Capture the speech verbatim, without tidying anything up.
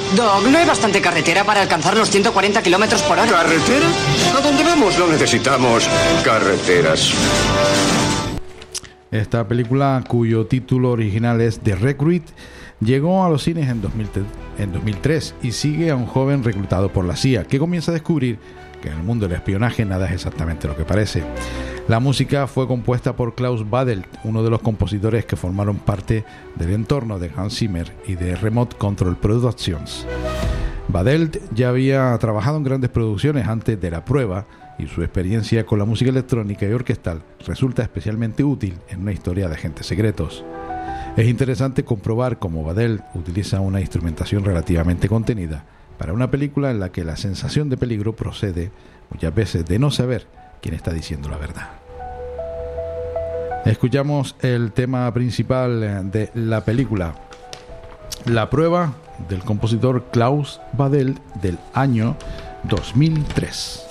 Doc, no hay bastante carretera para alcanzar los ciento cuarenta kilómetros por hora. ¿Carretera? A donde vamos no necesitamos carreteras. Esta película, cuyo título original es The Recruit, llegó a los cines en, dos mil, en dos mil tres y sigue a un joven reclutado por la C I A que comienza a descubrir que en el mundo del espionaje nada es exactamente lo que parece. La música fue compuesta por Klaus Badelt, uno de los compositores que formaron parte del entorno de Hans Zimmer y de Remote Control Productions. Badelt ya había trabajado en grandes producciones antes de La Prueba y su experiencia con la música electrónica y orquestal resulta especialmente útil en una historia de agentes secretos. Es interesante comprobar cómo Badelt utiliza una instrumentación relativamente contenida para una película en la que la sensación de peligro procede muchas veces de no saber quién está diciendo la verdad. Escuchamos el tema principal de la película La Prueba, del compositor Klaus Badelt, del año dos mil tres.